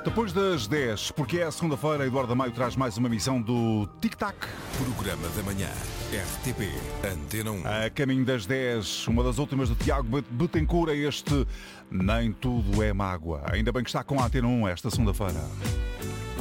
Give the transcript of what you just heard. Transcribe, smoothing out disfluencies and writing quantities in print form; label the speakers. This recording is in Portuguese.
Speaker 1: Depois das 10, porque é a segunda-feira, Eduardo Maio traz mais uma missão do Tic Tac.
Speaker 2: Programa da Manhã, RTP, Antena 1.
Speaker 1: A caminho das 10, uma das últimas do Tiago Betancourt é este Nem Tudo é Mágoa. Ainda bem que está com a Antena 1 esta segunda-feira.